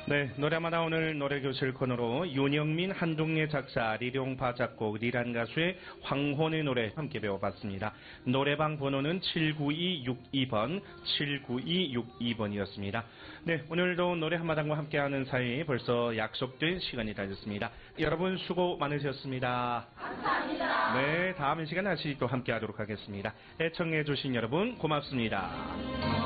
네, 노래마다 오늘 노래교실 코너로 윤영민, 한동예 작사, 리룡파 작곡, 리란 가수의 황혼의 노래 함께 배워봤습니다. 노래방 번호는 79262번, 79262번이었습니다. 네, 오늘도 노래 한마당과 함께하는 사이 벌써 약속된 시간이 다졌습니다. 여러분 수고 많으셨습니다. 감사합니다. 네, 다음 시간 다시 또 함께하도록 하겠습니다. 애청해주신 여러분 고맙습니다.